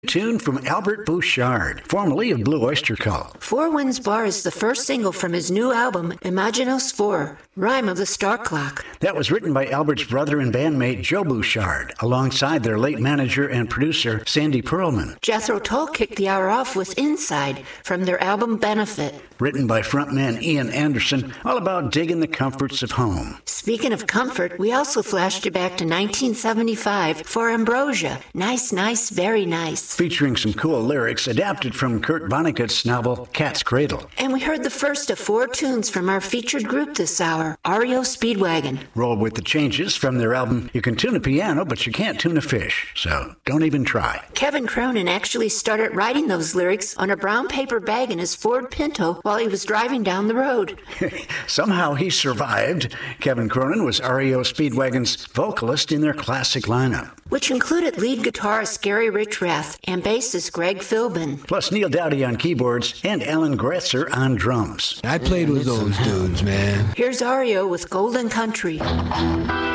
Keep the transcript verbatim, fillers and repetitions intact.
Tune from Albert Bouchard, formerly of Blue Oyster Cult. Four Winds Bar is the first single from his new album, Imaginos four, Rhyme of the Star Clock. That was written by Albert's brother and bandmate Joe Bouchard, alongside their late manager and producer Sandy Pearlman. Jethro Tull kicked the hour off with Inside from their album Benefit. Written by frontman Ian Anderson, all about digging the comforts of home. Speaking of comfort, we also flashed it back to nineteen seventy-five for Ambrosia. Nice, nice, very nice. Featuring some cool lyrics adapted from Kurt Vonnegut's novel Cat's Cradle. And we heard the first of four tunes from our featured group this hour, R E O Speedwagon. Roll with the changes from their album You Can Tune a Piano, but You Can't Tune a Fish, so don't even try. Kevin Cronin actually started writing those lyrics on a brown paper bag in his Ford Pinto while he was driving down the road. Somehow he survived. Kevin Cronin was R E O Speedwagon's vocalist in their classic lineup, which included lead guitarist Gary Richrath and bassist Greg Philbin. Plus Neil Dowdy on keyboards and Alan Gretzer on drums. I played with those dudes, man. Here's R E O with Golden Country.